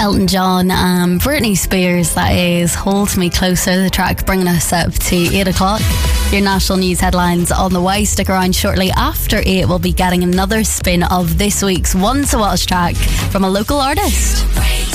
Elton John and Britney Spears, that is. Hold Me Closer, the track bringing us up to 8 o'clock. Your national news headlines on the way. Stick around. Shortly after 8, we'll be getting another spin of this week's One to Watch track from a local artist.